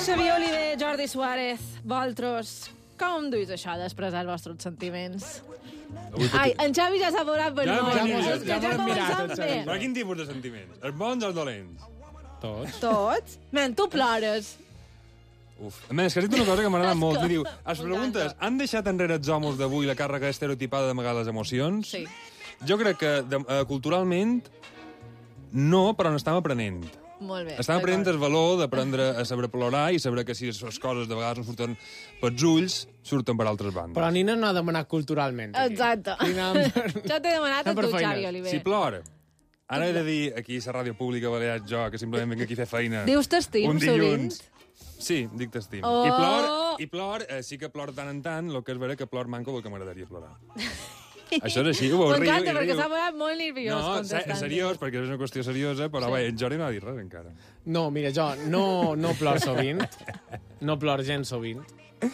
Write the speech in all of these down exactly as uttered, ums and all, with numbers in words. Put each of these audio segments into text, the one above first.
Xavier Oliver, Jordi Suárez, vosaltres, com duis això d'expressar els vostres sentiments? Ai, en Xavi ja s'ha veurà per Ja molt. m'ho he És que mirat, ja ja m'ho he començam mirat, bé. Però quin tipus de sentiments? Els bons o els dolents? Tots. Tots? Men, tu plores. Uf. A més, que has dit una cosa que m'agrada molt. que- Que diu, es preguntes, m'encanta. han deixat enrere els homes d'avui la càrrega estereotipada d'amagar les emocions? Sí. Jo crec que de, uh, culturalment no, però n'estem aprenent. Molt bé. Estem aprenent el d'acord. valor d'aprendre a saber plorar i saber que si les coses de vegades no surten pels ulls, surten per altres bandes. Però Nina no ha demanat culturalment. Aquí. Exacte. Nina... Jo t'he demanat a Anem per tu, feines. Xavi Oliver. Si plora, ara he de dir aquí a la ràdio pública balear jo, que simplement vinc aquí a fer feina. Dius t'estim, un sovint? dilluns. Sí, dic t'estim. Oh! I plor, i plor eh, sí que plor tant en tant, el que és vera que plor manco del que m'agradaria plorar. Això és així, ho riu, M'encanta, i perquè riu. s'ha veurà molt nerviós No, contestant. és seriós, perquè és una qüestió seriosa, però Sí. sí. bé, en Jordi no ha dit res encara. No, mira, jo no, no plor sovint. No plor gens sovint.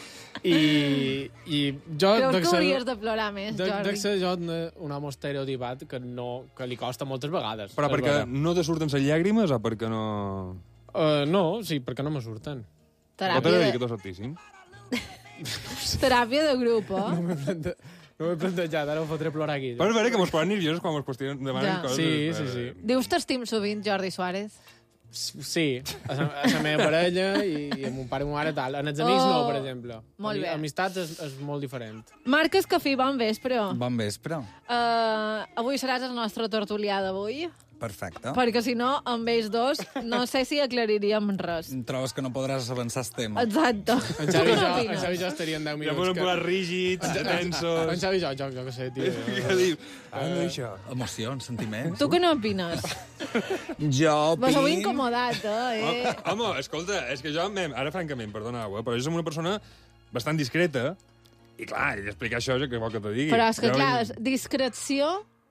I, i jo... Creus dec que ser- hauries de plorar més, dec- Jordi? Dec ser jo un, un home estereotipat que, no, que li costa moltes vegades. Però és perquè vera. no te surten les llàgrimes o perquè no... Uh, no, sí, perquè no me surten. O t'he Teràpia de dir de, que t'ho sortissin? teràpia de grup, eh? No m'he plante... no m'he plantejat, ara ho fotré plorar aquí. Però és vera que mos posen nerviosos quan mos qüestionen, demanen Ja. coses. Sí, eh, sí, sí. Dius t'estim sovint, Jordi Suárez? Sí, a la, a la meva parella i, i amb un pare i una mare tal. En els amics Oh, no, per exemple. molt Ami- bé. Amistats és, és molt diferent. Marc Escafí, bon vespre. Bon vespre. Uh, avui seràs el nostre tertulià d'avui, Perfecte. perquè si no, amb ells dos, no sé si aclariríem res. Trobes que no podràs avançar el tema? Exacte. En Xavi, i jo, en Xavi i jo estaríem deu Ja minuts. poden que- posar rígids, En tensos... Xavi i jo, jo, jo què sé, tio. Què diu? Ah, no, això. Emocions, sentiments. Tu què n'opines? Jo Vas avui opin... incomodat, eh? Home, home, escolta, és que jo, mem, ara francament, perdoneu, eh, però jo som una persona bastant discreta, i clar, i explicar això és que vol que te digui. Però és que, Jo- clar, és discreció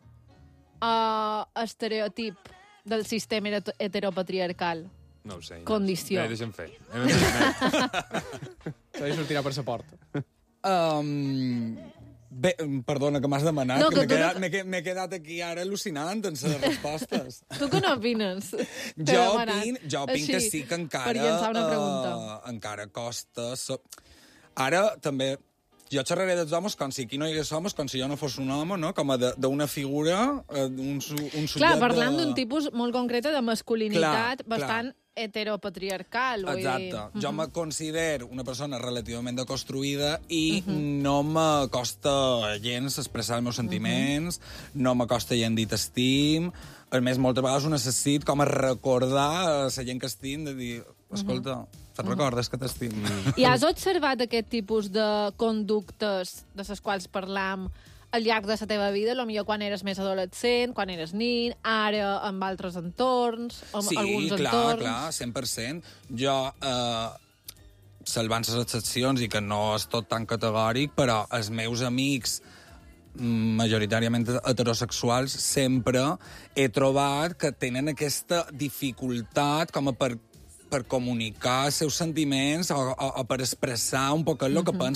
uh, estereotip del sistema heter- heteropatriarcal. No ho sé. Inés. Condició. Bé, deixa'm fer. Hem de- Xavi sortirà per la porta. Um, bé, perdona, que m'has demanat, No, que, que m'he tu no- quedat, m'he que- m'he quedat aquí ara al·lucinant en les respostes. Tu què n'opines? T'he jo demanat. opin, jo opin que Així, sí que encara... Per llançar una pregunta. eh, encara costa... So... Ara també... Jo xerraré dels homes com si aquí no hi hagués homes, com si jo no fos un home, no? Com a de- d'una figura, eh, un, su- un subjecte... Clar, parlant d'un tipus molt concret de masculinitat Clar, bastant heteropatriarcal. Vull Exacte. Dir... Jo me considero una persona relativament deconstruïda i no me costa gens expressar els meus sentiments, no me costa gens dir t'estim. A més, moltes vegades ho necessit com a recordar a la gent que estim, de dir, escolta, te'n recordes que t'estim? I has observat aquest tipus de conductes de les quals parlam al llarg de la teva vida, potser quan eres més adolescent, quan eres nin, ara amb altres entorns, amb Sí, alguns clar, entorns... clar, cent per cent. Jo, eh, salvant les excepcions i que no és tot tan categòric, però els meus amics mm, majoritàriament heterosexuals sempre he trobat que tenen aquesta dificultat com a per per comunicar els seus sentiments o, o, o per expressar un poc el que pensen